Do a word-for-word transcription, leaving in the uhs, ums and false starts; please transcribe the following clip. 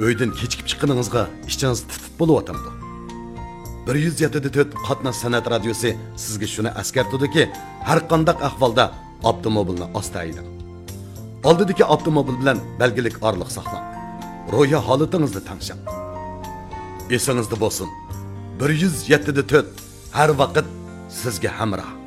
uydan kechikib chiqqaningizga ichingiz titib bo'layotdi. bir yuz yetti nuqta to'rt qatnash san'at radiosi sizga shuni eskartadiki, har qanday ahvolda avtomobilni asta haydang. Oldidagi avtomobil bilan belgilik orliq saqlang. Ro'ya holatingizni tanishing. Esingizda bo'lsin. bir yuz yetti nuqta to'rt har vaqt sizga hamroh.